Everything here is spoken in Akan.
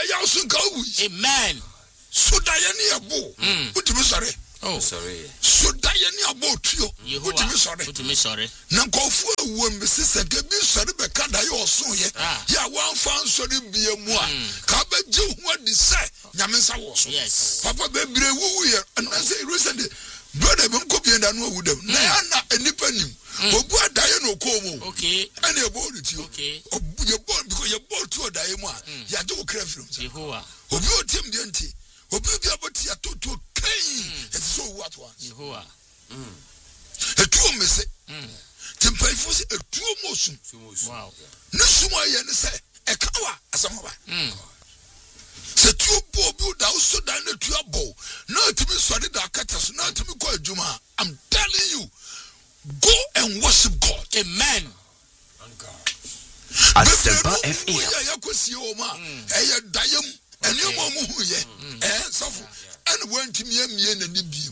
ya so nka wu. Amen. So da ye ne abo. Utimi sore. Oh, sorry. So da ye ne abo tuo. Utimi sore. Utimi sore. Na nkofo ewu mbese sege bi sore be ka da ye oso ye. Ya wan fan sore bie mu a. Ka ba je hu adi se nyame nsa wo so. Yes. Papa be bire wu ye. And I say recently brother be nko bi nda no wu dem. Na ya na enipa nim. Obu adaye no ko mu. Okay. Ani ebo odi ti. Okay. Obu ye born because ye born to adaye mu a. Ya je wo kra from. Jehovah. Obi otim de nti. Obi bi aboti atoto kai. It's so what once. Jehovah. Etuo mese. Timpaifo se etuo mosun. Wow. Nsumo ye ne se ekawa asamoba. Se tuo bo bi da so da na tuo bo. Na timi sori da kata so na timi ko adwuma. I'm telling you, go and worship God. Amen. Asempa FM. Ya kosi o ma. Eye dayem. Eni mo mu hu ye. Sofo. And when timi amie na ni bi.